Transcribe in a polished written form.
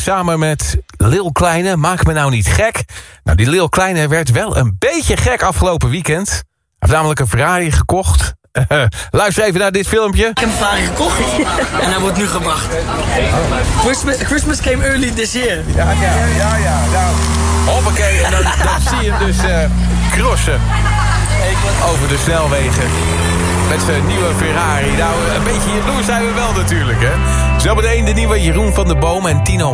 Samen met Lil Kleine, maak me nou niet gek. Nou, die Lil Kleine werd wel een beetje gek afgelopen weekend. Hij heeft namelijk een Ferrari gekocht. Luister even naar dit filmpje. Ik heb een Ferrari gekocht en hij wordt nu gebracht. Christmas came early this year. Ja. Nou, hoppakee, en dan zie je hem dus crossen over de snelwegen. Met zijn nieuwe Ferrari. Nou, een beetje jaloers zijn we wel natuurlijk, hè. Zo meteen de nieuwe Jeroen van der Boom en Tino